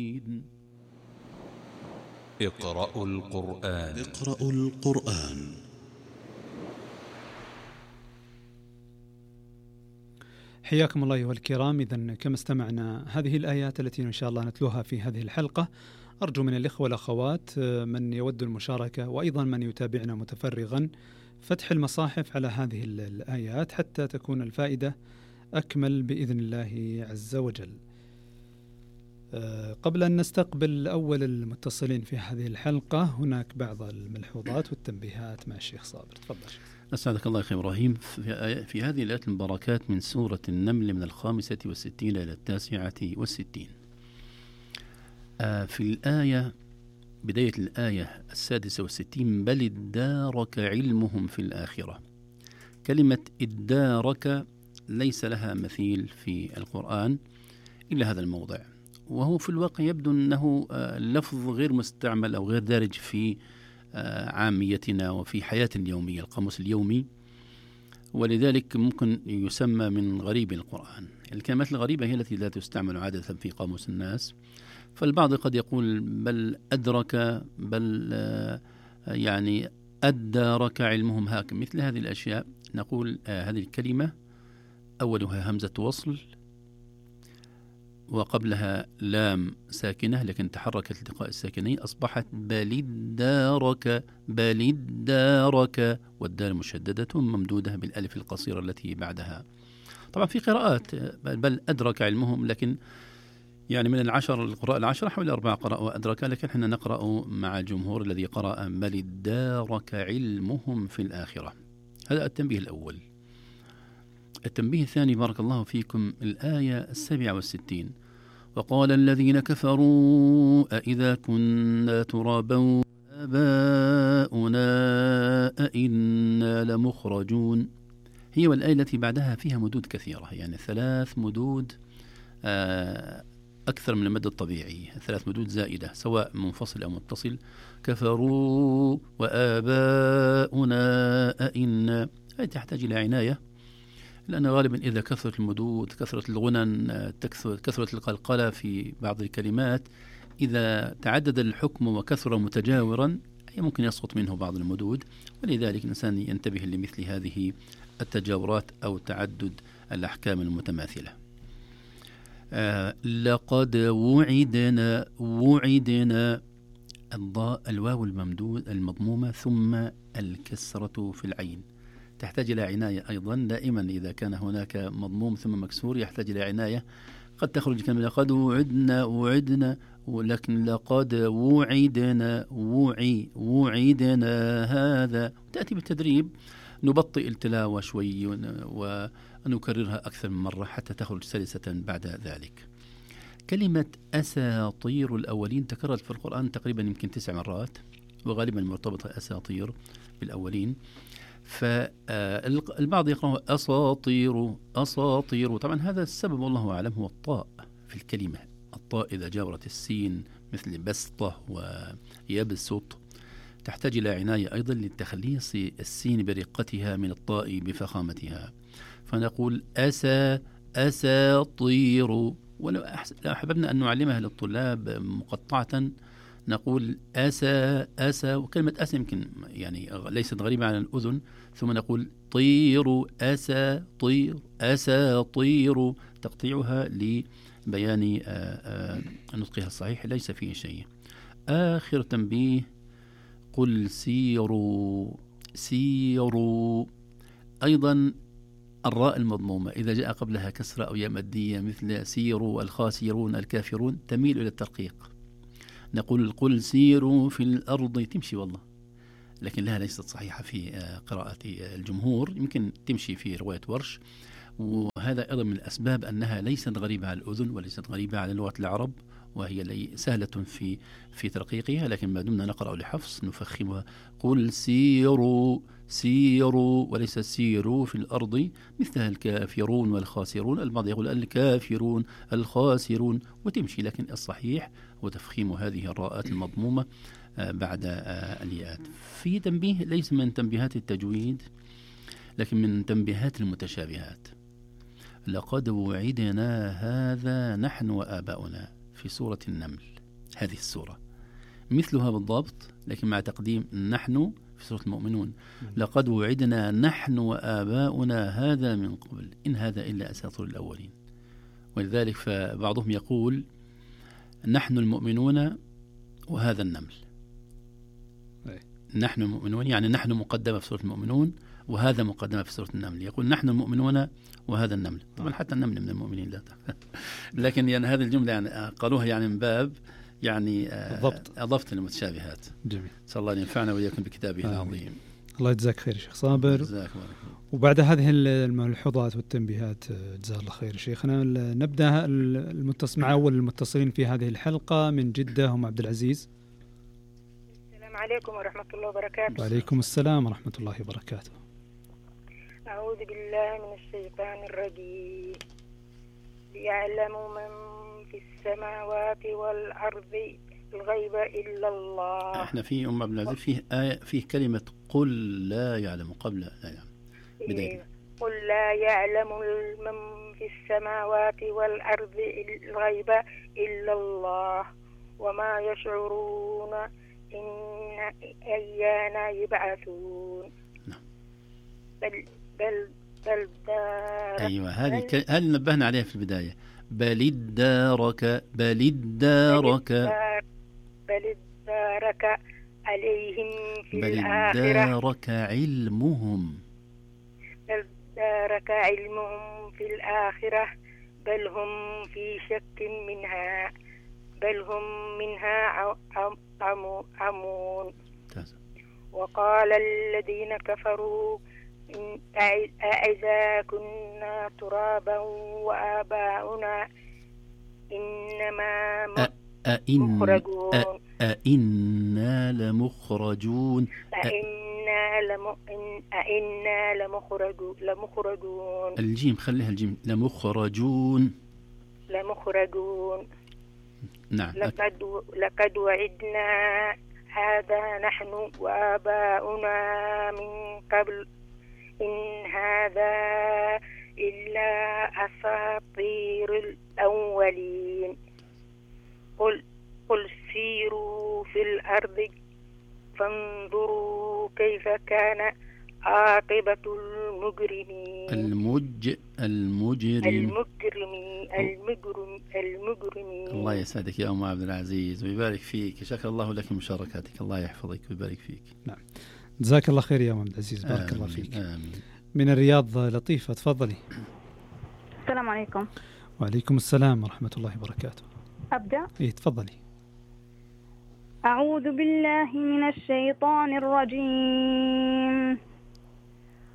اقرأوا القرآن. اقرأوا القرآن. حياكم الله أيها الكرام. إذن كما استمعنا هذه الآيات التي إن شاء الله نتلوها في هذه الحلقة، أرجو من الإخوة والأخوات من يود المشاركة وأيضا من يتابعنا متفرغا فتح المصاحف على هذه الآيات حتى تكون الفائدة أكمل بإذن الله عز وجل. قبل أن نستقبل أول المتصلين في هذه الحلقة، هناك بعض الملحوظات والتنبيهات مع الشيخ صابر. تفضل. أسعدك الله أخي إبراهيم. في هذه الآيات المباركات من سورة النمل من 65 إلى 69. في الآية بداية الآية 66: بل ادارك علمهم في الآخرة. كلمة ادارك ليس لها مثيل في القرآن إلا هذا الموضع، وهو في الواقع يبدو أنه لفظ غير مستعمل أو غير دارج في عاميتنا وفي حياة اليومية، القاموس اليومي، ولذلك ممكن يسمى من غريب القرآن. الكلمات الغريبة هي التي لا تستعمل عادة في قاموس الناس، فالبعض قد يقول بل أدرك، بل يعني أدارك علمهم هاك، مثل هذه الأشياء. نقول هذه الكلمة أولها همزة وصل وقبلها لام ساكنة لكن تحركت التقاء الساكنين، أصبحت بل ادارك، والدال مشددة ممدودة بالألف القصيرة التي بعدها. طبعا في قراءات بل أدرك علمهم، لكن يعني من القراء العشرة حوالي 4 قرأوا أدرك، لكن احنا نقرأ مع الجمهور الذي قرأ بل ادارك علمهم في الآخرة. هذا التنبيه الأول. التنبيه الثاني بارك الله فيكم، الآية 67: وقال الذين كفروا أإذا كنا ترابا آباؤنا أإنا لمخرجون. هي والآية التي بعدها فيها مدود كثيرة، يعني 3 مدود أكثر من المد الطبيعي، 3 مدود زائدة سواء منفصل أو متصل. كفروا وآباؤنا أإنا، هذه تحتاج إلى عناية، لأن غالبا إذا كثرت المدود، كثرت الغنن، كثرت القلقلة في بعض الكلمات، إذا تعدد الحكم وكثر متجاورا ممكن يسقط منه بعض المدود، ولذلك الإنسان ينتبه لمثل هذه التجاورات أو تعدد الأحكام المتماثلة. لقد وعدنا الواو المضمومة ثم الكسرة في العين تحتاج إلى عناية أيضا. دائما إذا كان هناك مضموم ثم مكسور يحتاج إلى عناية. قد تخرج كلمة لقد وعدنا، ولكن لقد وعدنا هذا تأتي بالتدريب، نبطئ التلاوة شوي ونكررها أكثر من مرة حتى تخرج سلسة بعد ذلك. كلمة أساطير الأولين تكررت في القرآن تقريبا يمكن 9 مرات، وغالبا مرتبطة أساطير بالأولين. فالبعض يقرأ أساطير. طبعا هذا السبب والله أعلم هو الطاء في الكلمة. الطاء إذا جاورت السين مثل بسطة ويبسط تحتاج إلى عناية أيضا للتخليص السين برقتها من الطاء بفخامتها، فنقول أساطير. ولو أحببنا أن نعلمها للطلاب مقطعة نقول أسى، وكلمة أسى يمكن يعني ليست غريبة على الأذن، ثم نقول طير أساطير، تقطيعها لبيان نطقها الصحيح ليس فيه شيء. آخر تنبيه: قل سيروا. أيضا الراء المضمومة إذا جاء قبلها كسرة أو ياء مادية مثل سيروا الخاسرون الكافرون تميل إلى الترقيق. نقول قل سيروا في الأرض، تمشي والله، لكن لها ليست صحيحة في قراءة الجمهور، يمكن تمشي في رواية ورش، وهذا أيضا من الأسباب أنها ليست غريبة على الأذن وليست غريبة على لغة العرب، وهي سهلة في ترقيقها، لكن ما دمنا نقرأ لحفص نفخمها. قل سيروا وليس سيروا في الأرض مثلها الكافرون والخاسرون. البعض يقول الكافرون الخاسرون وتمشي، لكن الصحيح هو تفخيم هذه الراءات المضمومة بعد الياءات. في تنبيه ليس من تنبيهات التجويد لكن من تنبيهات المتشابهات. لقد وعدنا هذا نحن وآباؤنا. في سورة النمل، هذه السورة مثلها بالضبط لكن مع تقديم نحن في سورة المؤمنون. لقد وعدنا نحن وآباؤنا هذا من قبل إن هذا إلا أساطير الأولين. ولذلك فبعضهم يقول نحن المؤمنون وهذا النمل. نحن المؤمنون يعني نحن مقدمة في سورة المؤمنون وهذا مقدمة في سورة النمل. يقول نحن المؤمنون وهذا النمل. طبعا حتى النمل من المؤمنين لا لكن يعني هذه الجملة يعني قالوها يعني من باب يعني أضفت المتشابهات. جميل. صلى الله أن ينفعنا وإياكم بكتابه العظيم. الله يجزاك خير شيخ صابر. جزاك الله خير. وبعد هذه الملحوظات والتنبيهات جزاه الله خير شيخنا، نبدأ مع أول المتصلين في هذه الحلقة من جدة هم عبد العزيز. السلام عليكم ورحمة الله وبركاته. وعليكم السلام ورحمة الله وبركاته. أعوذ بالله من الشيطان الرجيم. يعلم من في السماوات والأرض الغيب إلا الله. احنا في أم عبد العزيز فيه آية فيه كلمة قل لا يعلم قبل لا يعلم بداية. قل لا يعلم من في السماوات والأرض الغيب إلا الله وما يشعرون إن أيانا يبعثون. بل أيوة هذه نبهنا عليها في البداية. بل ادارك عليهم في بل الآخرة. ادارك علمهم. بل ادارك علمهم في الآخرة بل هم في شك منها بل هم منها عمون. وقال الذين كفروا أإذا كنا ترابا وآباؤنا إنما مخرجون. أئنا لمخرجون. الجيم خليها الجيم. لمخرجون. نعم. لقد وعدنا هذا نحن وآباؤنا من قبل إن هذا إلا أساطير الأولين. قل سيروا في الأرض فانظروا كيف كان عاقبة المجرمين. المجرمين. الله يسعدك يا أم عبد العزيز ويبارك فيك. شكر الله لك مشاركاتك. الله يحفظك ويبارك فيك. نعم جزاك الله خير يا أم عبد العزيز. بارك الله فيك. آمين. من الرياض لطيفة تفضلي. السلام عليكم. وعليكم السلام ورحمة الله وبركاته. أبدأ؟ إيه تفضلي. أعوذ بالله من الشيطان الرجيم.